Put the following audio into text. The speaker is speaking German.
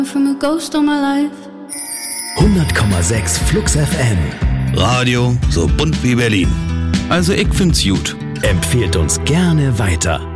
from a ghost all my life. 100,6 Flux FM. Radio so bunt wie Berlin. Also ich find's gut. Empfehlt uns gerne weiter.